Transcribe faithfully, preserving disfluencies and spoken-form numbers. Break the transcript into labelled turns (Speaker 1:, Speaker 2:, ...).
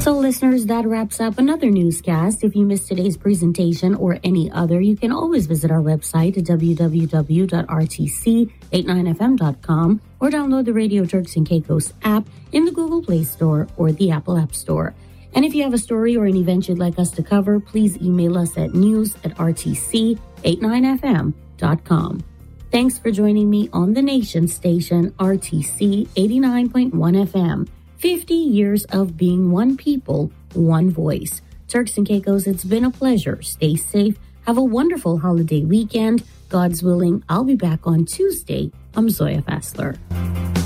Speaker 1: So, listeners, that wraps up another newscast. If you missed today's presentation or any other, you can always visit our website at w w w dot r t c eighty-nine f m dot com or download the Radio Turks and Caicos app in the Google Play Store or the Apple App Store. And if you have a story or an event you'd like us to cover, please email us at news at r t c eighty-nine f m dot com. Thanks for joining me on the nation station, R T C eighty-nine point one F M. fifty years of being one people, one voice. Turks and Caicos, it's been a pleasure. Stay safe. Have a wonderful holiday weekend. God's willing, I'll be back on Tuesday. I'm Zoya Fassler.